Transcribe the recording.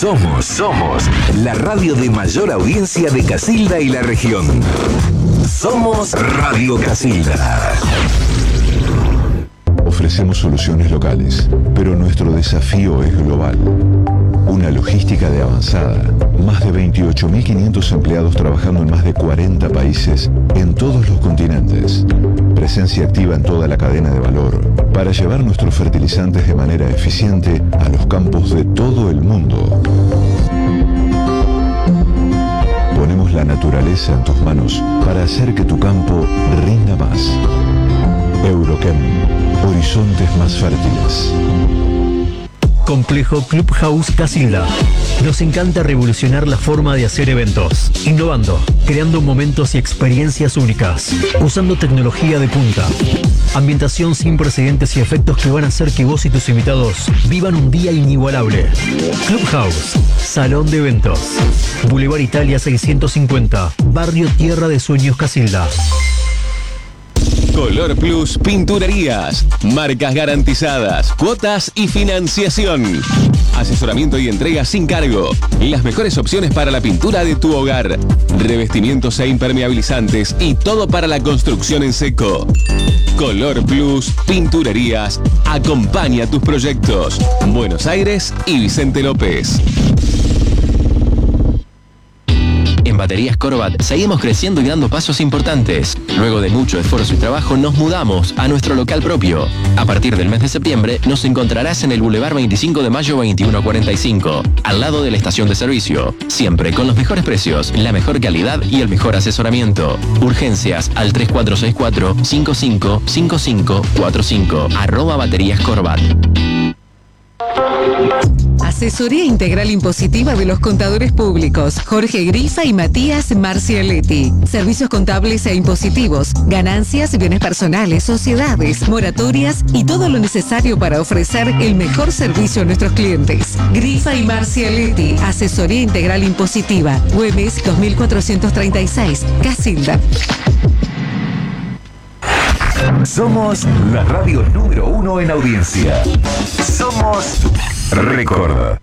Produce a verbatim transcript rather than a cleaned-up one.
Somos, somos la radio de mayor audiencia de Casilda y la región. Somos Radio Casilda. Ofrecemos soluciones locales, pero nuestro desafío es global. Una logística de avanzada, más de veintiocho mil quinientos empleados trabajando en más de cuarenta países en todos los continentes. Presencia activa en toda la cadena de valor para llevar nuestros fertilizantes de manera eficiente a los campos de todo el mundo. Ponemos la naturaleza en tus manos para hacer que tu campo rinda más. Eurochem, horizontes más fértiles. Complejo Clubhouse Casilda. Nos encanta revolucionar la forma de hacer eventos, innovando, creando momentos y experiencias únicas, usando tecnología de punta, ambientación sin precedentes y efectos que van a hacer que vos y tus invitados vivan un día inigualable. Clubhouse, salón de eventos, Boulevard Italia seiscientos cincuenta, Barrio Tierra de Sueños Casilda. Color Plus Pinturerías, marcas garantizadas, cuotas y financiación. Asesoramiento y entrega sin cargo. Las mejores opciones para la pintura de tu hogar. Revestimientos e impermeabilizantes y todo para la construcción en seco. Color Plus Pinturerías acompaña tus proyectos. Buenos Aires y Vicente López. En Baterías Corbat seguimos creciendo y dando pasos importantes. Luego de mucho esfuerzo y trabajo nos mudamos a nuestro local propio. A partir del mes de septiembre nos encontrarás en el Boulevard veinticinco de mayo veintiuno cuarenta y cinco, al lado de la estación de servicio. Siempre con los mejores precios, la mejor calidad y el mejor asesoramiento. Urgencias al tres cuatro seis cuatro, cinco cinco cinco cinco cuatro cinco. Arroba Baterías Corbat. Asesoría Integral Impositiva de los Contadores Públicos, Jorge Grifa y Matías Marcialetti. Servicios contables e impositivos, ganancias, bienes personales, sociedades, moratorias y todo lo necesario para ofrecer el mejor servicio a nuestros clientes. Grifa y Marcialetti, Asesoría Integral Impositiva, Güemes dos mil cuatrocientos treinta y seis, Casilda. Somos la radio número uno en audiencia. Somos Record.